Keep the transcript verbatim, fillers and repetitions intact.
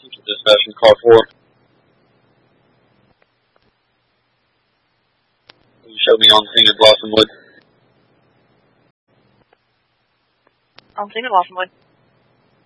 Dispatch from car four. You showed me on scene at Blossomwood. On scene at Blossomwood.